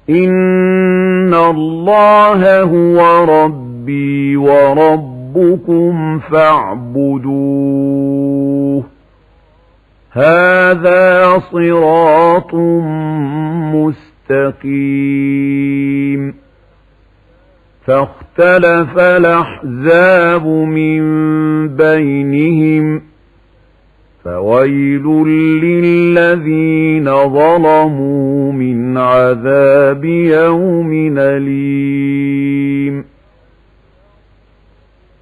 إن الله هو ربي وربكم فاعبدوه هذا صراط مستقيم فاختلف الأحزاب من بينهم فويل للذين ظلموا من عذاب يوم أليم